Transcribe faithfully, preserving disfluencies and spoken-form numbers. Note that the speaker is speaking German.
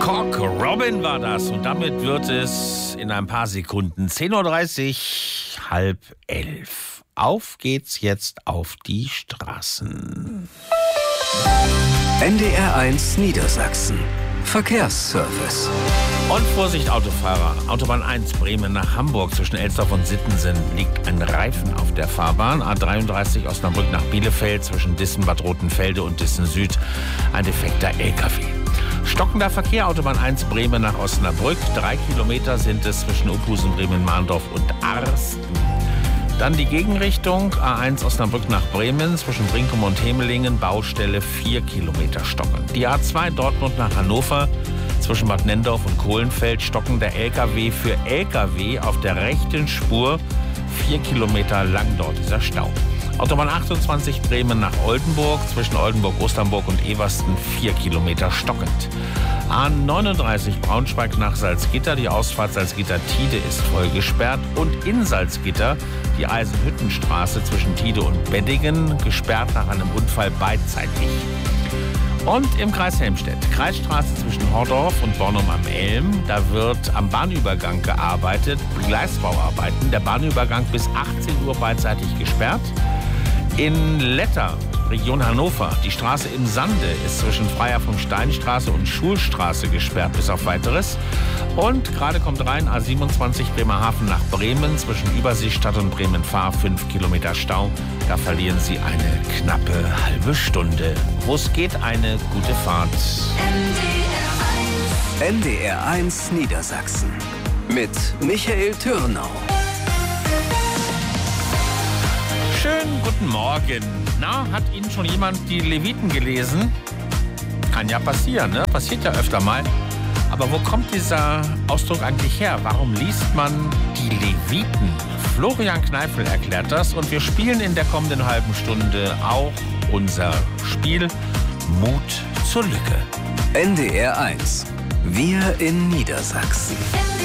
Cock Robin war das. Und damit wird es in ein paar Sekunden zehn Uhr dreißig, halb elf. Auf geht's jetzt auf die Straßen. N D R eins Niedersachsen. Verkehrsservice. Und Vorsicht Autofahrer. Autobahn eins Bremen nach Hamburg zwischen Elsdorf und Sittensen liegt ein Reifen auf der Fahrbahn. A dreiunddreißig Osnabrück nach Bielefeld zwischen Dissen, Bad Rotenfelde und Dissen Süd ein defekter L K W. Stockender Verkehr, Autobahn eins Bremen nach Osnabrück. Drei Kilometer sind es zwischen Uphusen, Bremen-Mahndorf und Arsten. Dann die Gegenrichtung, A eins Osnabrück nach Bremen, zwischen Brinkum und Hemelingen, Baustelle vier Kilometer stocken. Die A zwei Dortmund nach Hannover, zwischen Bad Nendorf und Kohlenfeld, stockender L K W für L K W auf der rechten Spur, vier Kilometer lang dort dieser Stau. Autobahn achtundzwanzig Bremen nach Oldenburg, zwischen Oldenburg, Osternburg und Eversten, vier Kilometer stockend. A neununddreißig Braunschweig nach Salzgitter, die Ausfahrt Salzgitter-Tide ist voll gesperrt und in Salzgitter die Eisenhüttenstraße zwischen Tide und Beddingen, gesperrt nach einem Unfall beidseitig. Und im Kreis Helmstedt, Kreisstraße zwischen Hordorf und Bornum am Elm, da wird am Bahnübergang gearbeitet, Gleisbauarbeiten, der Bahnübergang bis achtzehn Uhr beidseitig gesperrt. In Letter, Region Hannover, die Straße im Sande ist zwischen Freier von Steinstraße und Schulstraße gesperrt bis auf Weiteres. Und gerade kommt rein A siebenundzwanzig Bremerhaven nach Bremen, zwischen Überseestadt und Bremen-Fahr, fünf Kilometer Stau. Da verlieren Sie eine knappe halbe Stunde. Wo es geht, eine gute Fahrt. N D R eins Niedersachsen mit Michael Türnau. Schönen guten Morgen. Na, hat Ihnen schon jemand die Leviten gelesen? Kann ja passieren, ne? Passiert ja öfter mal. Aber wo kommt dieser Ausdruck eigentlich her? Warum liest man die Leviten? Florian Kneifel erklärt das und wir spielen in der kommenden halben Stunde auch unser Spiel Mut zur Lücke. N D R eins. Wir in Niedersachsen.